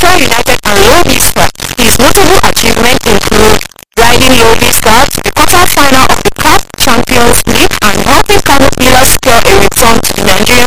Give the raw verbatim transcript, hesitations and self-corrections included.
Manchester United and Low-Vista. His notable achievements include riding Low-Vista to the quarter-final of the C A F Champions League and helping Kano Pillars secure a return to the Nigerian